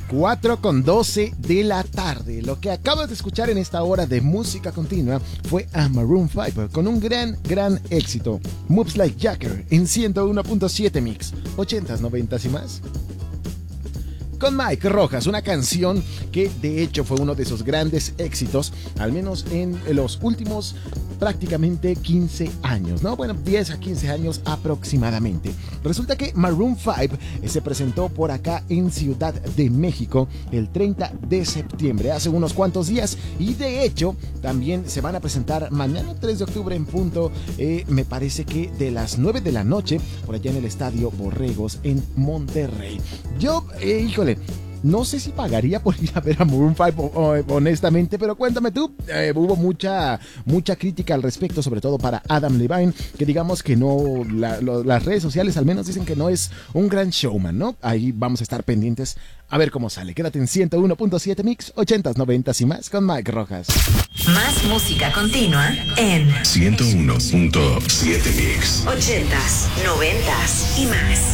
4:12 de la tarde. Lo que acabas de escuchar en esta hora de música continua fue a Maroon 5 con un gran éxito. Moves Like Jagger en 101.7 Mix, 80s, 90s y más. Con Mike Rojas, una canción que de hecho fue uno de sus grandes éxitos, al menos en los últimos prácticamente 15 años, ¿no? Bueno, 10 a 15 años aproximadamente. Resulta que Maroon 5 se presentó por acá en Ciudad de México el 30 de septiembre, hace unos cuantos días, y de hecho también se van a presentar mañana 3 de octubre en punto, me parece que de las 9 de la noche, por allá en el Estadio Borregos en Monterrey. Yo, híjole, no sé si pagaría por ir a ver a Maroon 5, honestamente, pero cuéntame tú. Hubo mucha crítica al respecto, sobre todo para Adam Levine, que digamos que no, las redes sociales al menos dicen que no es un gran showman, ¿no? Ahí vamos a estar pendientes a ver cómo sale. Quédate en 101.7 Mix, 80s, 90s y más con Mike Rojas. Más música continua en 101.7 Mix, 80s, 90s y más.